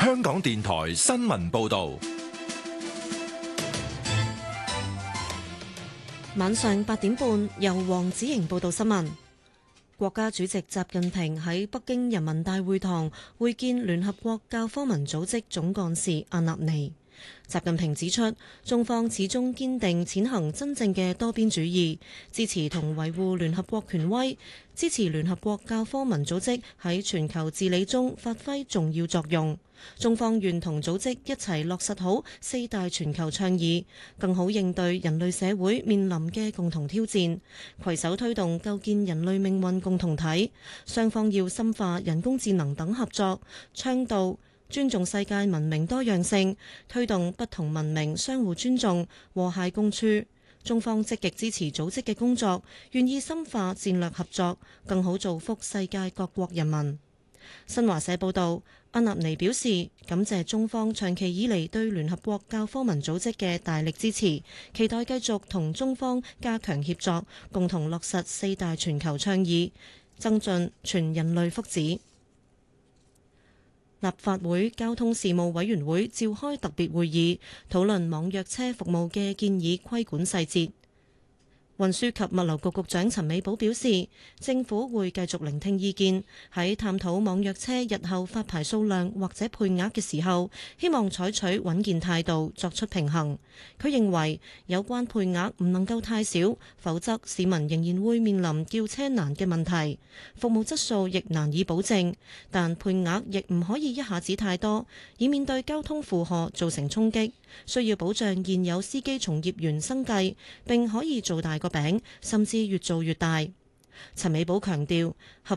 香港電台新聞報道。 晚上8點半，由黃子瑩報道新聞。國家主席習近平喺北京人民大會堂會見聯合國教科文組織總幹事阿納尼。習近平指出，中方始終堅定踐行真正嘅多邊主義，支持同維護聯合國權威，支持聯合國教科文組織喺全球治理中發揮重要作用。中方願同組織一齊落實好4大全球倡議，更好應對人類社會面臨嘅共同挑戰，攜手推動構建人類命運共同體。雙方要深化人工智能等合作，倡導尊重世界文明多樣性，推動不同文明相互尊重、和諧共處。中方積極支持組織嘅工作，願意深化戰略合作，更好造福世界各國人民。新華社報道，阿納尼表示感謝中方長期以嚟對聯合國教科文組織嘅大力支持，期待繼續同中方加強協作，共同落實4大全球倡議，增進全人類福祉。立法會交通事務委員會召開特別會議，討論網約車服務嘅建議規管細節。運輸及物流局局長陳美寶表示，政府會繼續聆聽意見，喺探討網約車日後發牌數量或者配額嘅時候，希望採取穩健態度，作出平衡。佢認為有關配額唔能夠太少，否則市民仍然會面臨叫車難嘅問題，服務質素亦難以保證。但配額亦唔可以一下子太多，以免對交通負荷造成衝擊。需要保障現有司機從業員生計，並可以做大個餅，甚至越做越大。陳美寶強調，合